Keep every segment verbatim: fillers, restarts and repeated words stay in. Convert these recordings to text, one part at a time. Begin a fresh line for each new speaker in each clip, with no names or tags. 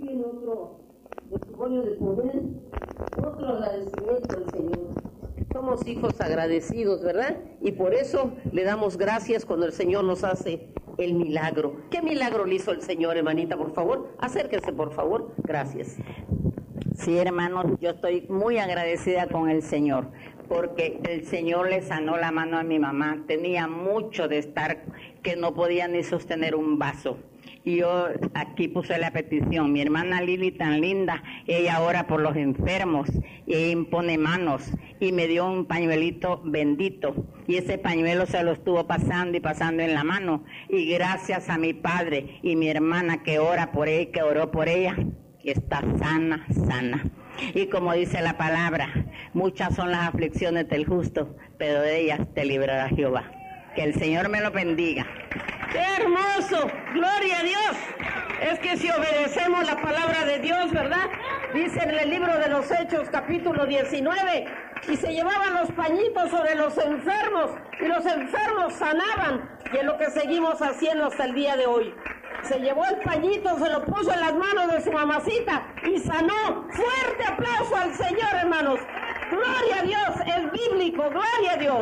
tiene otro testimonio de poder, otro agradecimiento al Señor. Somos hijos agradecidos, ¿verdad? Y por eso le damos gracias cuando el Señor nos hace el milagro. ¿Qué milagro le hizo el Señor, hermanita, por favor? Acérquese, por favor. Gracias.
Sí, hermanos, yo estoy muy agradecida con el Señor, porque el Señor le sanó la mano a mi mamá. Tenía mucho de estar que no podía ni sostener un vaso. Y yo aquí puse la petición, mi hermana Lili tan linda, ella ora por los enfermos, y ella impone manos, y me dio un pañuelito bendito, y ese pañuelo se lo estuvo pasando y pasando en la mano, y gracias a mi padre y mi hermana que ora por ella, que oró por ella, está sana, sana. Y como dice la palabra, muchas son las aflicciones del justo, pero de ellas te librará Jehová. Que el Señor me lo bendiga.
¡Qué hermoso! ¡Gloria a Dios! Es que si obedecemos la palabra de Dios, ¿verdad? Dice en el libro de los Hechos, capítulo diecinueve, y se llevaban los pañitos sobre los enfermos, y los enfermos sanaban, y es lo que seguimos haciendo hasta el día de hoy. Se llevó el pañito, se lo puso en las manos de su mamacita, y sanó. ¡Fuerte aplauso al Señor, hermanos! ¡Gloria a Dios! Es bíblico, ¡gloria a Dios!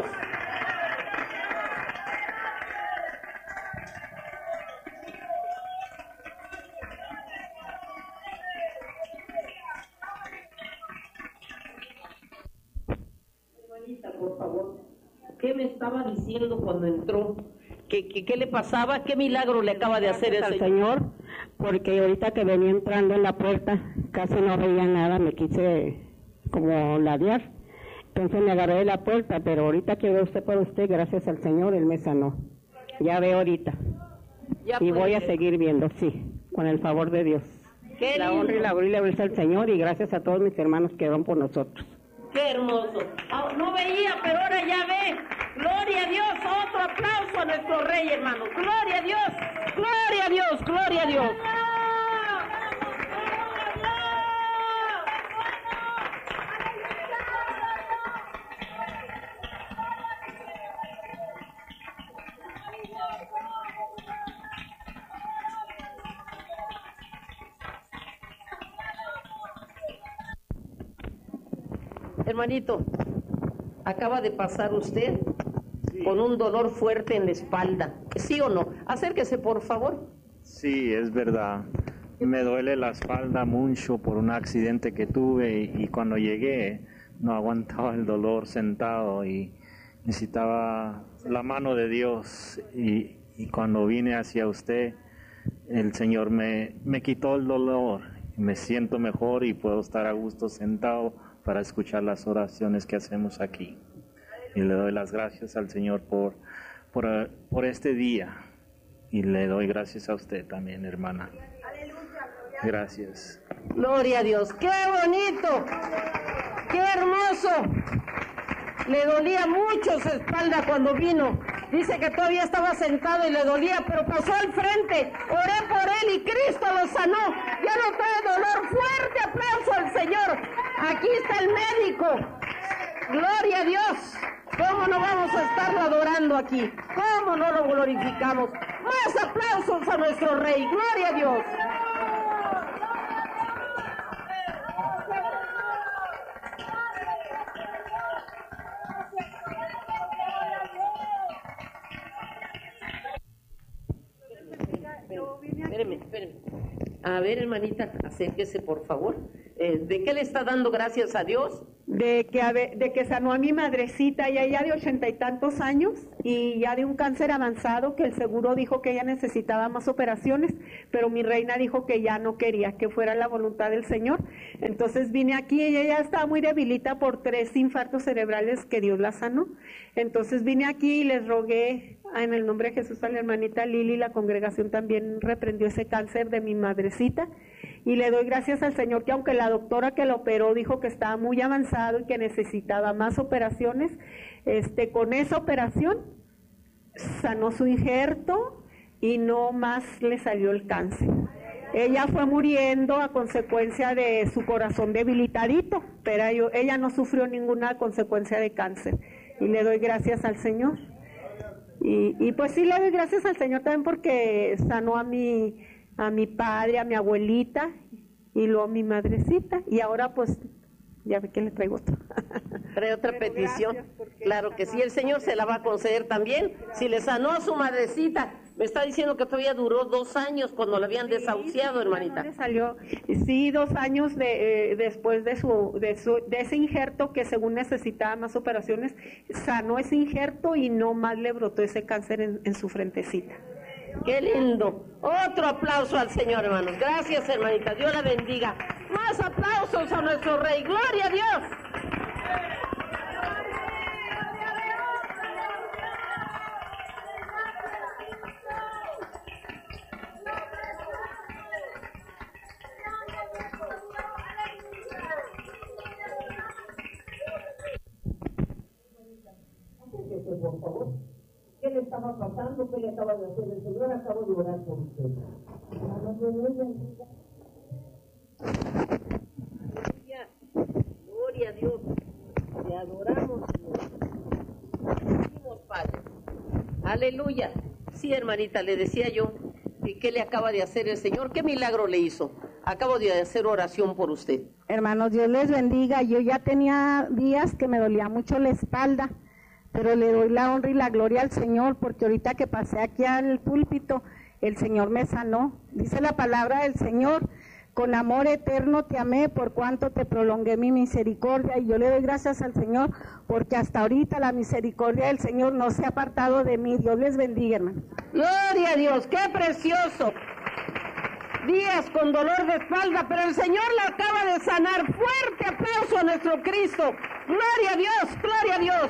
Por favor, ¿qué me estaba diciendo cuando entró? ¿Qué, qué, qué le pasaba? ¿Qué milagro le acaba de hacer el
al
Señor?
Señor? Porque ahorita que venía entrando en la puerta, casi no veía nada, me quise como ladear. Entonces me agarré de la puerta, pero ahorita que veo usted por usted, gracias al Señor, Él me sanó. Ya veo ahorita.
Ya
y voy
puede
a
ver.
seguir viendo, sí, con el favor de Dios.
Qué
La
lindo.
honra y la gloria le al Señor, y gracias a todos mis hermanos que oran por nosotros.
¡Qué hermoso! Ah, no veía, pero ahora ya ve. ¡Gloria a Dios! Otro aplauso a nuestro Rey, hermano. ¡Gloria a Dios! ¡Gloria a Dios! ¡Gloria a Dios! Hermanito, acaba de pasar usted sí. con un dolor fuerte en la espalda, ¿sí o no? Acérquese, por favor.
Sí, es verdad. Me duele la espalda mucho por un accidente que tuve y, y cuando llegué no aguantaba el dolor sentado y necesitaba la mano de Dios y, y cuando vine hacia usted, el Señor me, me quitó el dolor. Me siento mejor y puedo estar a gusto sentado para escuchar las oraciones que hacemos aquí. Y le doy las gracias al Señor por, por, por este día. Y le doy gracias a usted también, hermana. Gracias.
Gloria a Dios. ¡Qué bonito! ¡Qué hermoso! Le dolía mucho su espalda cuando vino. Dice que todavía estaba sentado y le dolía, pero pasó al frente. Oré por él y Cristo lo sanó. Ya no trae dolor. Fuerte aplauso al Señor. Aquí está el médico. Gloria a Dios. ¿Cómo no vamos a estarlo adorando aquí? ¿Cómo no lo glorificamos? Más aplausos a nuestro Rey. Gloria a Dios. Espéreme, espéreme. A ver, hermanita, acérquese, por favor. Eh, ¿De qué le está dando gracias a Dios?
De que, de que sanó a mi madrecita, ella ya de ochenta y tantos años, y ya de un cáncer avanzado, que el seguro dijo que ella necesitaba más operaciones, pero mi reina dijo que ya no quería, que fuera la voluntad del Señor. Entonces vine aquí, ella ya estaba muy debilita por tres infartos cerebrales que Dios la sanó. Entonces vine aquí y les rogué en el nombre de Jesús a la hermanita Lili, la congregación también reprendió ese cáncer de mi madrecita, y le doy gracias al Señor que aunque la doctora que la operó dijo que estaba muy avanzado y que necesitaba más operaciones, este, con esa operación sanó su injerto y no más le salió el cáncer. Ella fue muriendo a consecuencia de su corazón debilitadito, pero ella, ella no sufrió ninguna consecuencia de cáncer, y le doy gracias al Señor. Y, y pues sí le doy gracias al Señor también porque sanó a mi, a mi padre, a mi abuelita, y luego mi madrecita, y ahora pues ya ve que le traigo otro.
Trae otra
Pero
petición.
porque
Claro que sí, el Señor se la va a conceder también. Si le sanó a su madrecita, me está diciendo que todavía duró dos años cuando la habían desahuciado, hermanita.
Le salió, sí, dos años de, eh, después de su, de su, de ese injerto que según necesitaba más operaciones, sanó ese injerto y no más le brotó ese cáncer en, en su frentecita.
Qué lindo. Otro aplauso al Señor, hermanos. Gracias, hermanita. Dios la bendiga. Más aplausos a nuestro Rey. Gloria a Dios. Por favor. ¿Qué le estaba pasando? ¿Qué le acaba de hacer el Señor? Acabo de orar por usted. Gloria a Dios. Te adoramos, Señor. Decimos, Padre. Aleluya. Sí, hermanita, le decía yo, ¿y qué le acaba de hacer el Señor? ¿Qué milagro le hizo? Acabo de hacer oración por usted.
Hermanos, Dios les bendiga. Yo ya tenía días que me dolía mucho la espalda, pero le doy la honra y la gloria al Señor, porque ahorita que pasé aquí al púlpito, el Señor me sanó. Dice la palabra del Señor: con amor eterno te amé, por cuanto te prolongué mi misericordia. Y yo le doy gracias al Señor, porque hasta ahorita la misericordia del Señor no se ha apartado de mí. Dios les bendiga, hermanos.
Gloria a Dios, qué precioso. Días con dolor de espalda, pero el Señor la acaba de sanar. Fuerte aplauso a nuestro Cristo. Gloria a Dios, gloria a Dios.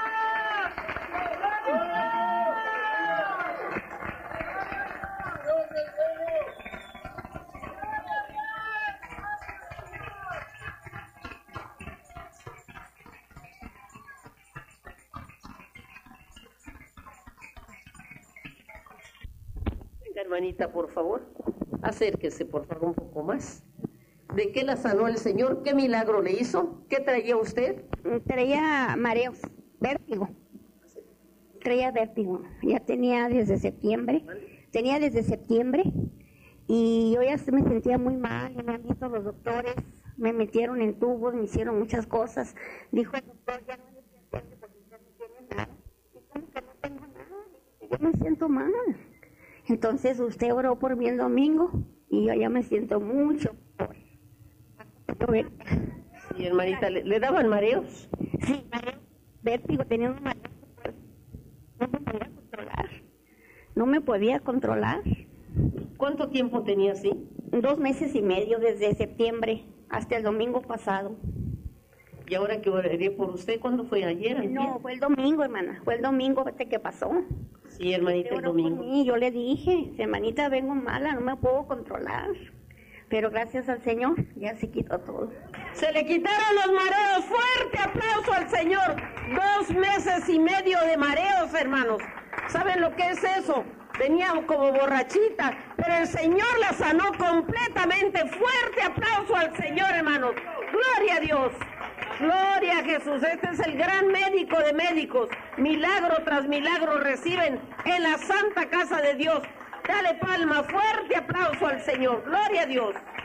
Venga, hermanita, por favor, acérquese por favor un poco más. ¿De qué la sanó el Señor? ¿Qué milagro le hizo? ¿Qué traía usted?
Traía mareos, vértigo. Traía vértigo. Ya tenía desde septiembre. Tenía desde septiembre. Y yo ya me sentía muy mal. Y me han visto los doctores. Me metieron en tubos, me hicieron muchas cosas. Dijo el doctor, ya no me siento porque ya no tiene nada. Y como que no tengo nada. Yo me siento mal. Entonces usted oró por mí el domingo. Y yo ya me siento mucho mejor.
Sí, hermanita, ¿le, ¿le daban mareos?
Sí, mareos, vértigo, tenía un mareo. No me podía controlar. No me podía controlar.
¿Cuánto tiempo tenía así?
Dos meses y medio, desde septiembre hasta el domingo pasado.
¿Y ahora que oraré por usted? ¿Cuándo fue? ¿Ayer? ¿Ayer?
No, fue el domingo, hermana. Fue el domingo este que pasó.
Sí, hermanita, el domingo.
Y yo le dije, hermanita, vengo mala, no me puedo controlar. Pero gracias al Señor, ya se quitó todo.
Se le quitaron los mareos. Fuerte aplauso al Señor. Dos meses y medio de mareos, hermanos. ¿Saben lo que es eso? Venía como borrachita, pero el Señor la sanó completamente. Fuerte aplauso al Señor, hermanos. Gloria a Dios. Gloria a Jesús. Este es el gran médico de médicos. Milagro tras milagro reciben en la santa casa de Dios. Dale palma, fuerte aplauso al Señor. Gloria a Dios.